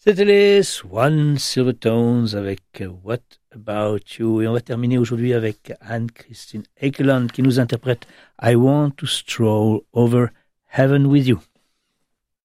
C'était les Swan Silvertones avec What About You. Et on va terminer aujourd'hui avec Anne-Christine Ekeland qui nous interprète I Want to Stroll Over Heaven With You.